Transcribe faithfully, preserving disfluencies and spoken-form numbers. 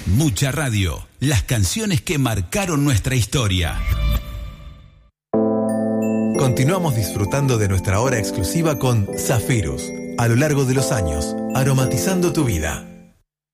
Mucha radio, las canciones que marcaron nuestra historia. Continuamos disfrutando de nuestra hora exclusiva con Zafirus, a lo largo de los años, aromatizando tu vida.